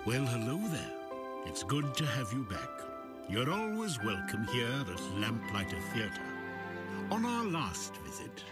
Well, hello there. It's good to have you back. You're always welcome here at Lamplighter Theatre. On our last visit...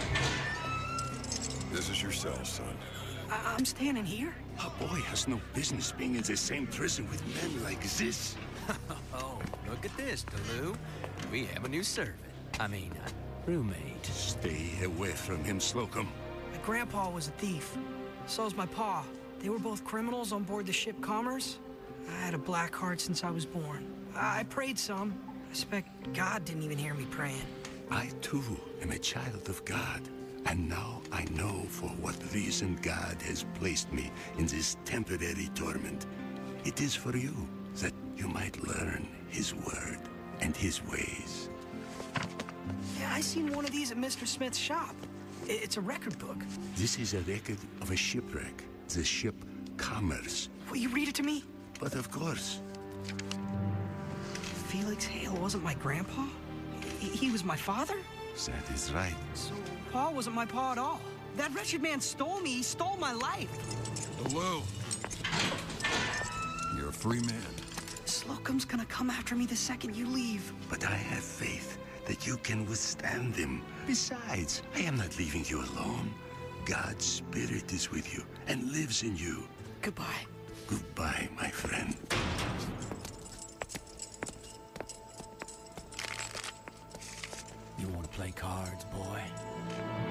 This is your cell, son. I'm standing here. A boy has no business being in the same prison with men like this. Oh, look at this, Delu. We have a new servant. Roommate. Stay away from him, Slocum. My grandpa was a thief. So was my pa. They were both criminals on board the ship Commerce. I had a black heart since I was born. I prayed some. I suspect God didn't even hear me praying. I, too, am a child of God. And now I know for what reason God has placed me in this temporary torment. It is for you, that you might learn His word and His ways. Yeah, I seen one of these at Mr. Smith's shop. It's a record book. This is a record of a shipwreck, the ship Commerce. Will you read it to me? But of course. Felix Hale wasn't my grandpa? He was my father? That is right. So Pa wasn't my pa at all. That wretched man stole me. He stole my life. Hello. You're a free man. Slocum's gonna come after me the second you leave. But I have faith that you can withstand him. Besides, I am not leaving you alone. God's spirit is with you and lives in you. Goodbye. Goodbye, my friend. You want to play cards, boy?